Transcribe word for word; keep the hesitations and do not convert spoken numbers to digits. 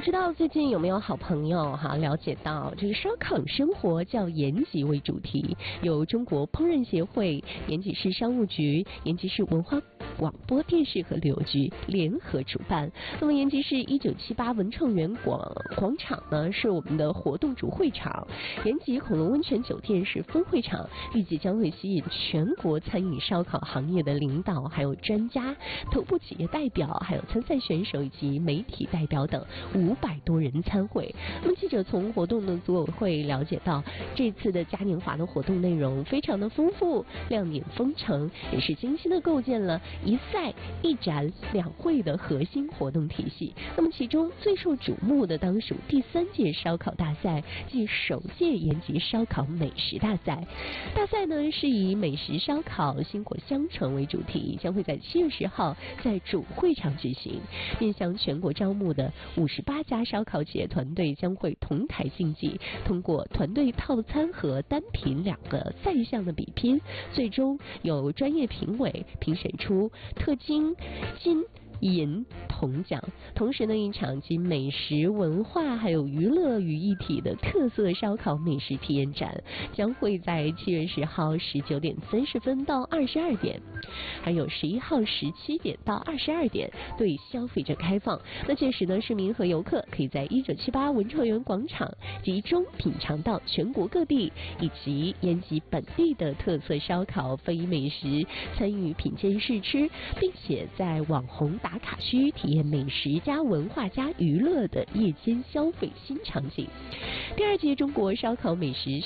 知道最近有没有好朋友哈了解到这个烧烤生活叫延吉为主题，由中国烹饪协会、延吉市商务局、延吉市文化广播电视和旅游局联合主办。那么延吉市一九七八文创园广广场呢是我们的活动主会场，延吉恐龙温泉酒店是分会场，预计将会吸引全国餐饮烧烤行业的领导、还有专家、头部企业代表、还有参赛选手以及媒体代表等五百多人参会。那么记者从活动的组委会了解到，这次的嘉年华的活动内容非常的丰富，亮点纷呈，也是精心的构建了一赛一展两会的核心活动体系。那么其中最受瞩目的当属第三届烧烤大赛暨首届延吉烧烤美食大赛。大赛呢是以美食烧烤薪火相传为主题，将会在七月十号在主会场举行。面向全国招募的五十八家烧烤企业团队将会同台竞技，通过团队套餐和单品两个赛项的比拼，最终有专业评委评选出特金、金、银、铜奖。同时呢，一场集美食文化还有娱乐于一体的特色烧烤美食体验展将会在七月十号十九点三十分到二十二点，还有十一号十七点到二十二点对消费者开放。那届时呢，市民和游客可以在一九七八文创园广场集中品尝到全国各地以及延吉本地的特色烧烤非遗美食，参与品鉴试吃，并且在网红打卡区体验美食加文化加娱乐的夜间消费新场景。第二届中国烧烤美食